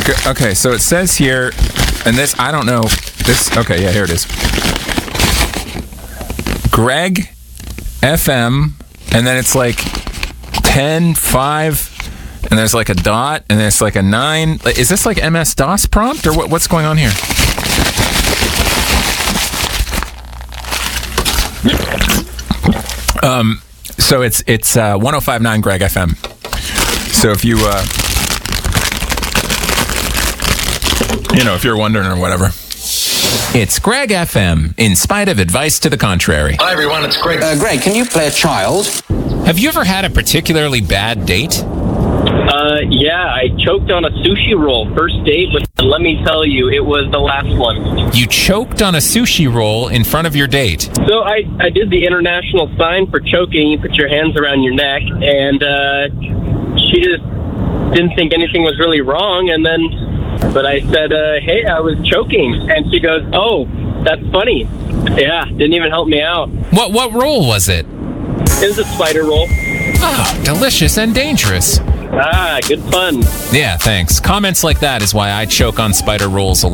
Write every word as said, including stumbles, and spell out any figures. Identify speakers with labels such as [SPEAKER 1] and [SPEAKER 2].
[SPEAKER 1] G- okay, so it says here, and this, I don't know. This, okay, yeah, here it is. Greg F M, and then it's like ten, five, and there's like a dot, and there's like a nine. Is this like M S DOS prompt, or what, what's going on here? Um, so it's it's uh, one oh five point nine Greg F M. So if you, uh, you know, if you're wondering or whatever. It's Greg F M, in spite of advice to the contrary.
[SPEAKER 2] Hi, everyone. It's Greg.
[SPEAKER 3] Uh, Greg, can you play a child?
[SPEAKER 1] Have you ever had a particularly bad date?
[SPEAKER 4] Uh, yeah, I choked on a sushi roll. First date, but let me tell you, it was the last one.
[SPEAKER 1] You choked on a sushi roll in front of your date.
[SPEAKER 4] So I, I did the international sign for choking. You put your hands around your neck, and uh, she just didn't think anything was really wrong. And then, but I said, uh, hey, I was choking. And she goes, oh, that's funny. Yeah, didn't even help me out.
[SPEAKER 1] What, what roll was it?
[SPEAKER 4] It was a spider roll.
[SPEAKER 1] Oh, delicious and dangerous.
[SPEAKER 4] Ah, good fun.
[SPEAKER 1] Yeah, thanks. Comments like that is why I choke on spider rolls a lot.